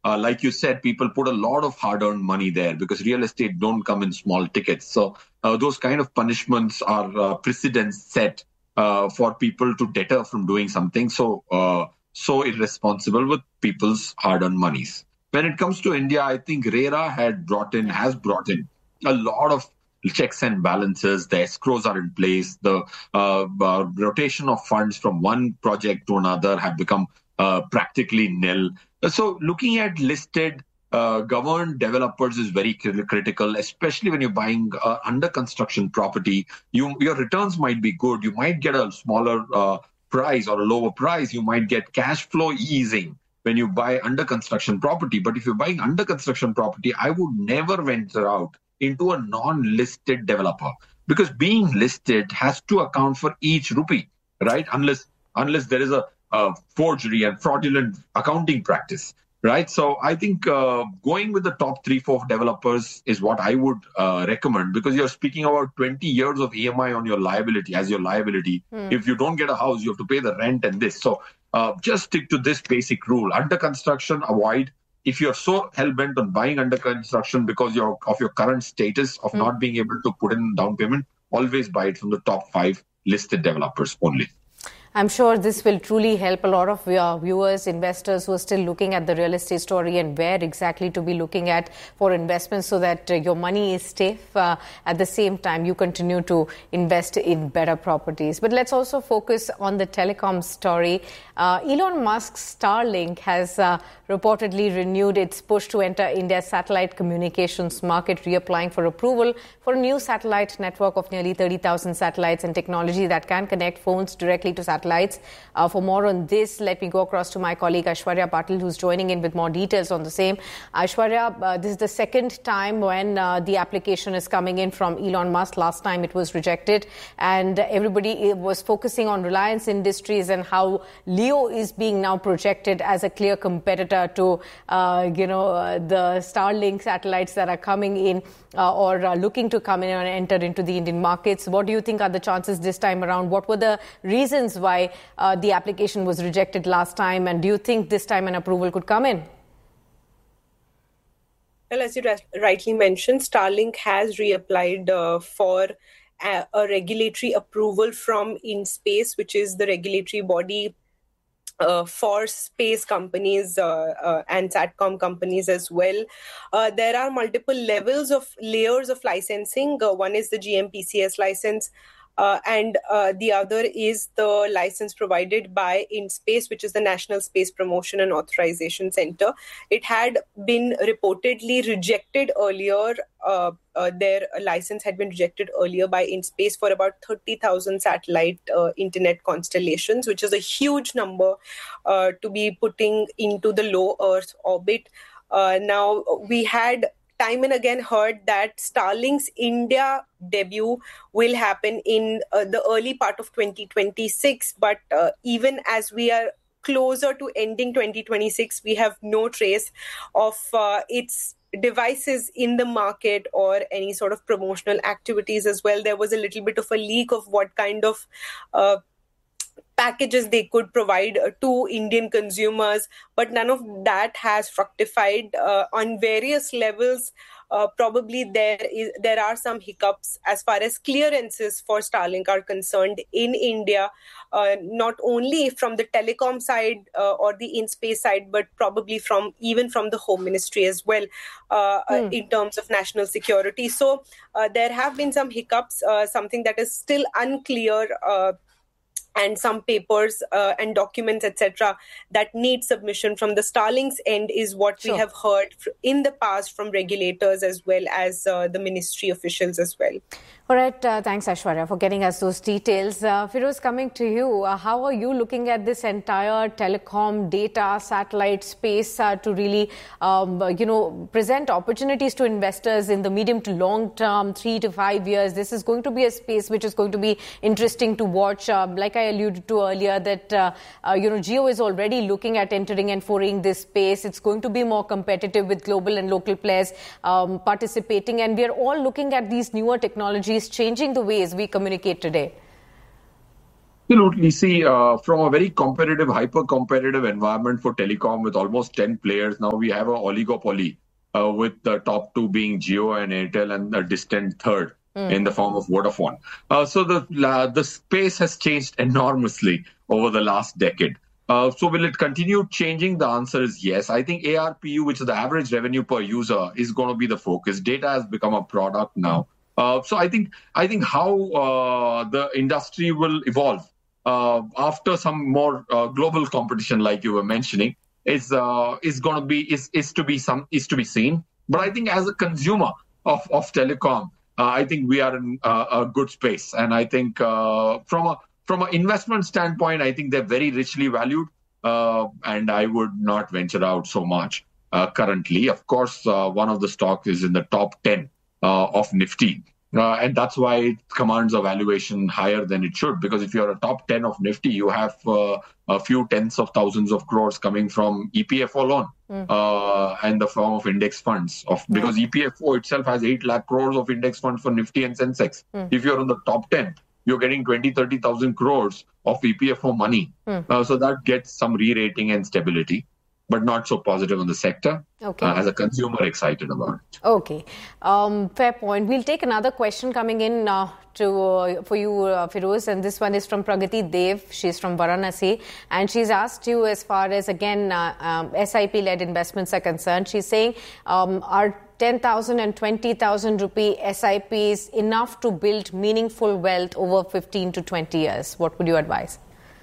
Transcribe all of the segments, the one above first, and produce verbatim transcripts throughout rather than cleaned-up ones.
uh, like you said, people put a lot of hard-earned money there because real estate don't come in small tickets. So uh, those kind of punishments are uh, precedents set uh, for people to deter from doing something so uh, so irresponsible with people's hard-earned monies. When it comes to India, I think RERA had brought in, has brought in a lot of checks and balances. The escrows are in place. The uh, uh, rotation of funds from one project to another have become uh, practically nil. So looking at listed uh, governed developers is very critical, especially when you're buying uh, under construction property. You, your returns might be good. You might get a smaller uh, price or a lower price. You might get cash flow easing when you buy under construction property. But if you're buying under construction property, I would never venture out into a non-listed developer, because being listed has to account for each rupee, right? Unless unless there is a, a forgery and fraudulent accounting practice, right? So I think uh, going with the top three, four developers is what I would uh, recommend, because you're speaking about twenty years of E M I on your liability as your liability. Mm. If you don't get a house, you have to pay the rent and this. So uh, just stick to this basic rule. Under construction, avoid. If you're so hell-bent on buying under construction because you're, of your current status of mm. not being able to put in down payment, always buy it from the top five listed developers only. I'm sure this will truly help a lot of uh, viewers, investors who are still looking at the real estate story and where exactly to be looking at for investments, so that uh, your money is safe. Uh, at the same time, you continue to invest in better properties. But let's also focus on the telecom story. Uh, Elon Musk's Starlink has uh, reportedly renewed its push to enter India's satellite communications market, reapplying for approval for a new satellite network of nearly thirty thousand satellites and technology that can connect phones directly to satellites. Uh, for more on this, let me go across to my colleague Aishwarya Patil, who's joining in with more details on the same. Aishwarya, uh, this is the second time when uh, the application is coming in from Elon Musk. Last time it was rejected, and everybody was focusing on Reliance Industries and how Leo is being now projected as a clear competitor to, uh, you know, uh, the Starlink satellites that are coming in uh, or uh, looking to come in and enter into the Indian markets. What do you think are the chances this time around? What were the reasons why uh, the application was rejected last time, and do you think this time an approval could come in? Well, as you rightly mentioned, Starlink has reapplied uh, for a, a regulatory approval from IN-SPACe, which is the regulatory body Uh, for space companies uh, uh, and SATCOM companies as well. Uh, there are multiple levels of layers of licensing. Uh, one is the G M P C S license, uh, and uh, the other is the license provided by IN-SPACe, which is the National Space Promotion and Authorization Center. It had been reportedly rejected earlier. Uh, uh, their license had been rejected earlier by IN-SPACe for about thirty thousand satellite uh, internet constellations, which is a huge number uh, to be putting into the low Earth orbit. Uh, now, we had time and again heard that Starlink's India debut will happen in uh, the early part of twenty twenty-six, but uh, even as we are closer to ending twenty twenty-six, we have no trace of uh, its devices in the market or any sort of promotional activities as well. There was a little bit of a leak of what kind of uh, packages they could provide uh, to Indian consumers, but none of that has fructified uh, on various levels. Uh, probably there is there are some hiccups as far as clearances for Starlink are concerned in India, uh, not only from the telecom side uh, or the IN-SPACe side, but probably from even from the Home Ministry as well uh, hmm. uh, in terms of national security. So uh, there have been some hiccups, uh, something that is still unclear. Uh, and some papers uh, and documents, et cetera, that need submission from the Starlink's end is what sure. we have heard in the past from regulators as well as uh, the ministry officials as well. All right. Uh, thanks, Aishwarya, for getting us those details. Uh, Feroze, coming to you, uh, how are you looking at this entire telecom, data, satellite space uh, to really, um, you know, present opportunities to investors in the medium to long term, three to five years? This is going to be a space which is going to be interesting to watch. Um, like I alluded to earlier, that, uh, uh, you know, Jio is already looking at entering and foraying this space. It's going to be more competitive with global and local players um, participating. And we are all looking at these newer technologies changing the ways we communicate today. Absolutely. See, uh, from a very competitive, hyper-competitive environment for telecom with almost ten players, now we have an oligopoly uh, with the top two being Jio and Airtel and a distant third mm. in the form of Vodafone. Uh, so the uh, the space has changed enormously over the last decade. Uh, so will it continue changing? The answer is yes. I think A R P U, which is the average revenue per user, is going to be the focus. Data has become a product now. Uh, so I think I think how uh, the industry will evolve uh, after some more uh, global competition, like you were mentioning, is uh, is going to be is is to be some is to be seen. But I think as a consumer of of telecom, uh, I think we are in uh, a good space, and I think uh, from a from an investment standpoint, I think they're very richly valued, uh, and I would not venture out so much uh, currently. Of course, uh, one of the stocks is in the top ten. Uh, of Nifty. Uh, and that's why it commands a valuation higher than it should, because if you're a top ten of Nifty, you have uh, a few tens of thousands of crores coming from E P F O alone mm. uh, and the form of index funds. Of Because mm. E P F O itself has eight lakh crores of index funds for Nifty and Sensex. Mm. If you're in the top ten, you're getting twenty, thirty thousand crores of E P F O money. Mm. Uh, so that gets some re-rating and stability, but not so positive on the sector. Okay. Uh, as a consumer, excited about it. Okay. Um, fair point. We'll take another question coming in uh, to uh, for you, uh, Feroze, and this one is from Pragati Dev. She's from Varanasi, and she's asked you as far as, again, uh, um, S I P-led investments are concerned. She's saying, um, are ten thousand and twenty thousand rupee S I Ps enough to build meaningful wealth over fifteen to twenty years? What would you advise?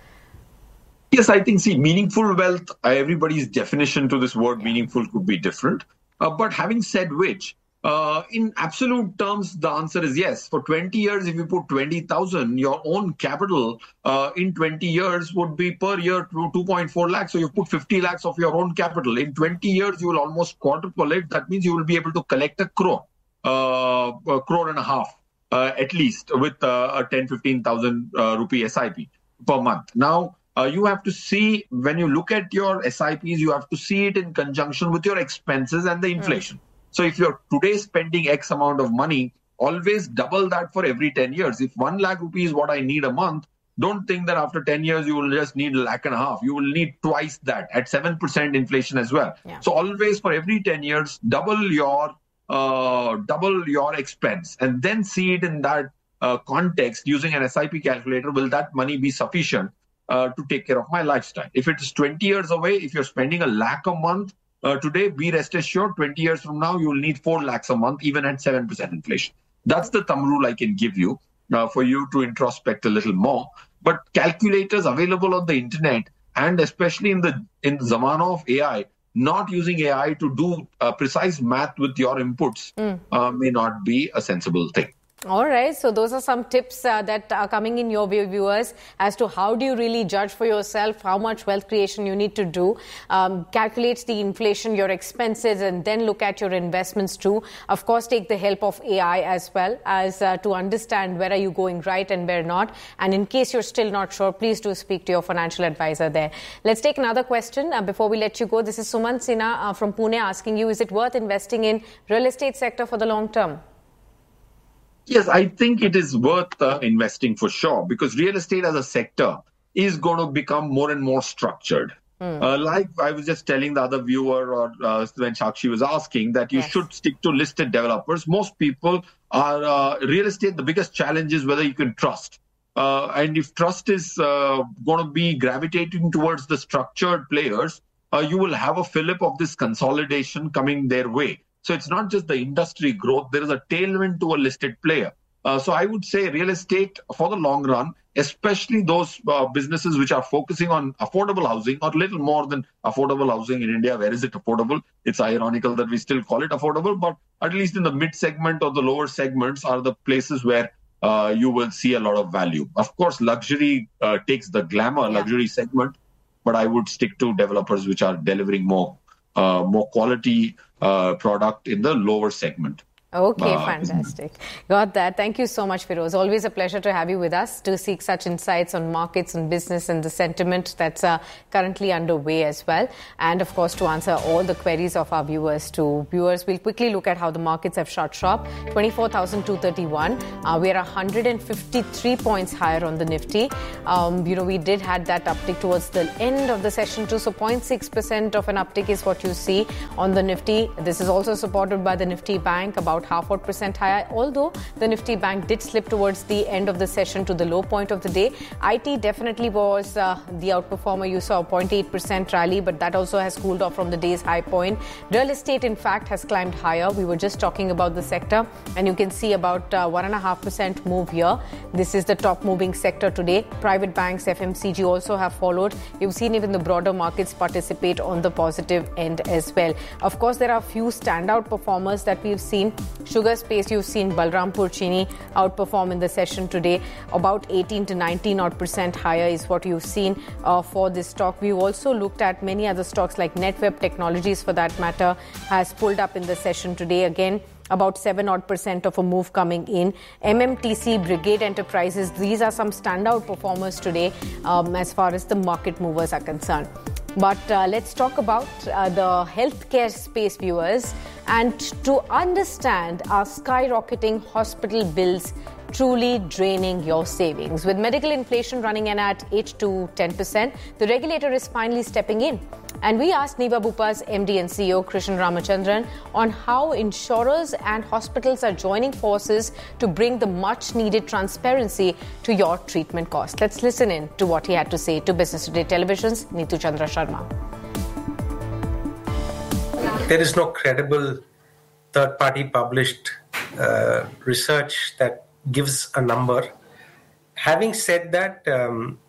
Yes, I think, see, meaningful wealth, uh, everybody's definition to this word meaningful could be different. Uh, but having said which, uh, in absolute terms, the answer is yes. For twenty years, if you put twenty thousand, your own capital uh, in twenty years would be per year two point four lakhs. So you put fifty lakhs of your own capital. In twenty years, you will almost quadruple it. That means you will be able to collect a crore, uh, a crore and a half, uh, at least, with uh, a ten, fifteen thousand uh, rupee S I P per month. Now, Uh, you have to see, when you look at your S I Ps, you have to see it in conjunction with your expenses and the inflation. Mm. So if you're today spending X amount of money, always double that for every ten years. If one lakh rupees is what I need a month, don't think that after ten years you will just need a lakh and a half. You will need twice that at seven percent inflation as well. Yeah. So always for every ten years, double your uh, double your expense, and then see it in that uh, context using an S I P calculator. Will that money be sufficient Uh, to take care of my lifestyle? If it is twenty years away, if you're spending a lakh a month uh, today, be rest assured twenty years from now, you will need four lakhs a month, even at seven percent inflation. That's the thumb rule I can give you uh, for you to introspect a little more. But calculators available on the internet, and especially in the in the zamana of A I, not using A I to do uh, precise math with your inputs mm. uh, may not be a sensible thing. All right. So those are some tips uh, that are coming in your view, viewers, as to how do you really judge for yourself how much wealth creation you need to do. Um, calculate the inflation, your expenses, and then look at your investments too. Of course, take the help of A I as well as uh, to understand where are you going right and where not. And in case you're still not sure, please do speak to your financial advisor there. Let's take another question uh, before we let you go. This is Suman Sinha uh, from Pune asking you, is it worth investing in real estate sector for the long term? Yes, I think it is worth uh, investing for sure, because real estate as a sector is going to become more and more structured. Mm. Uh, like I was just telling the other viewer, or uh, when Shakshi was asking, that you yes. should stick to listed developers. Most people are uh, real estate. The biggest challenge is whether you can trust. Uh, and if trust is uh, going to be gravitating towards the structured players, uh, you will have a fillip of this consolidation coming their way. So it's not just the industry growth. There is a tailwind to a listed player. Uh, so I would say real estate for the long run, especially those uh, businesses which are focusing on affordable housing, or little more than affordable housing in India. Where is it affordable? It's ironical that we still call it affordable, but at least in the mid segment or the lower segments are the places where uh, you will see a lot of value. Of course, luxury uh, takes the glamour, yeah. luxury segment, but I would stick to developers which are delivering more Uh, more quality uh, product in the lower segment. Okay, uh, fantastic. Got that. Thank you so much, Feroze. Always a pleasure to have you with us to seek such insights on markets and business and the sentiment that's uh, currently underway as well. And of course, to answer all the queries of our viewers too. Viewers, we'll quickly look at how the markets have shot sharp. twenty-four thousand two hundred thirty-one. Uh, we're one hundred fifty-three points higher on the Nifty. Um, you know, we did had that uptick towards the end of the session too. So zero point six percent of an uptick is what you see on the Nifty. This is also supported by the Nifty Bank, about half a percent higher, although the Nifty Bank did slip towards the end of the session to the low point of the day. I T definitely was uh, the outperformer. You saw a zero point eight percent rally, but that also has cooled off from the day's high point. Real estate, in fact, has climbed higher. We were just talking about the sector, and you can see about uh, one point five percent move here. This is the top moving sector today. Private banks, F M C G also have followed. You've seen even the broader markets participate on the positive end as well. Of course, there are a few standout performers that we've seen. Sugar space, you've seen Balrampur Chini outperform in the session today. About eighteen to nineteen odd percent higher is what you've seen uh, for this stock. We've also looked at many other stocks like NetWeb Technologies, for that matter, has pulled up in the session today. Again, about seven odd percent of a move coming in. M M T C, Brigade Enterprises, these are some standout performers today um, as far as the market movers are concerned. But uh, let's talk about uh, the healthcare space, viewers. And to understand our skyrocketing hospital bills truly draining your savings. With medical inflation running in at eight to ten percent, the regulator is finally stepping in. And we asked Niva Bupa's M D and C E O Krishnan Ramachandran on how insurers and hospitals are joining forces to bring the much-needed transparency to your treatment costs. Let's listen in to what he had to say to Business Today Television's Neetu Chandra Sharma. There is no credible third-party published uh, research that gives a number. Having said that, um,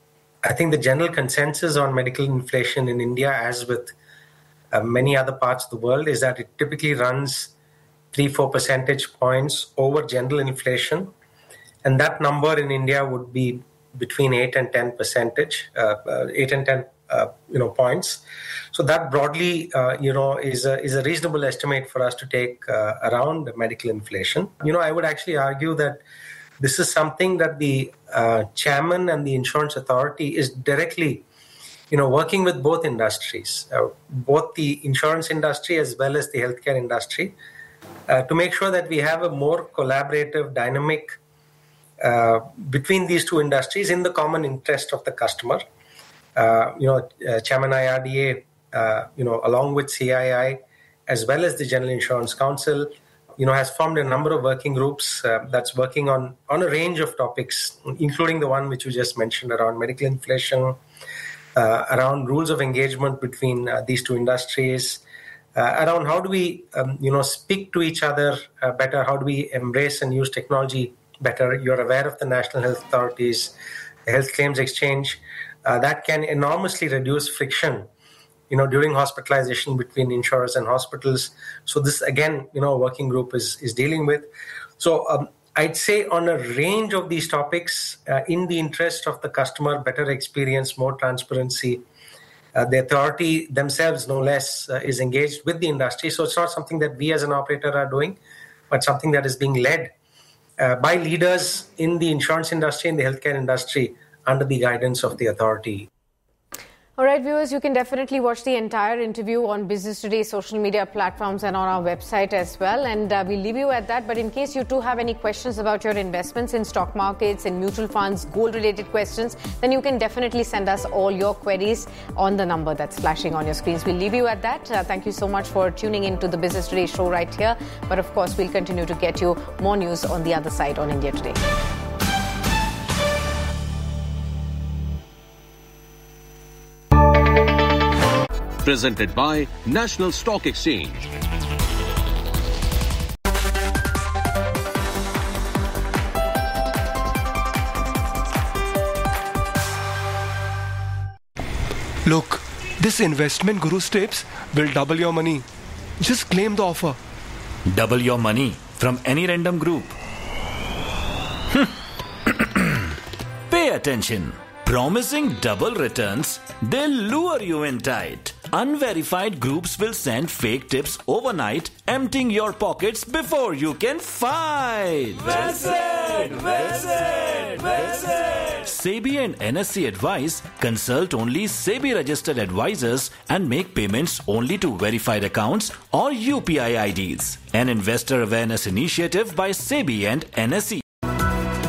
I think the general consensus on medical inflation in India, as with uh, many other parts of the world, is that it typically runs three, four percentage points over general inflation. And that number in India would be between eight and ten percentage, uh, uh, eight and ten uh, you know, points. So that broadly, uh, you know, is a, is a reasonable estimate for us to take uh, around medical inflation. You know, I would actually argue that this is something that the uh, chairman and the insurance authority is directly, you know, working with both industries, uh, both the insurance industry as well as the healthcare industry, uh, to make sure that we have a more collaborative dynamic uh, between these two industries in the common interest of the customer. Uh, you know, uh, Chairman I R D A, uh, you know, along with C I I, as well as the General Insurance Council, you know, has formed a number of working groups uh, that's working on, on a range of topics, including the one which you just mentioned around medical inflation, uh, around rules of engagement between uh, these two industries, uh, around how do we, um, you know, speak to each other uh, better, how do we embrace and use technology better. You're aware of the National Health Authorities, the Health Claims Exchange. Uh, that can enormously reduce friction, you know, during hospitalization between insurers and hospitals. So this, again, you know, working group is, is dealing with. So um, I'd say on a range of these topics, uh, in the interest of the customer, better experience, more transparency, uh, the authority themselves, no less, uh, is engaged with the industry. So it's not something that we as an operator are doing, but something that is being led uh, by leaders in the insurance industry and the healthcare industry under the guidance of the authority. All right, viewers, you can definitely watch the entire interview on Business Today's social media platforms and on our website as well. And uh, we'll leave you at that. But in case you too have any questions about your investments in stock markets and mutual funds, gold-related questions, then you can definitely send us all your queries on the number that's flashing on your screens. We'll leave you at that. Uh, thank you so much for tuning in to the Business Today show right here. But of course, we'll continue to get you more news on the other side on India Today. Presented by National Stock Exchange. Look, this investment Guru's tips will double your money. Just claim the offer. Double your money from any random group. Pay attention. Promising double returns, they'll lure you in tight. unverified groups will send fake tips overnight, emptying your pockets before you can fight. Well said, well said, well said. SEBI and N S E advise consult only SEBI registered advisors and make payments only to verified accounts or U P I I Ds. An investor awareness initiative by SEBI and N S E.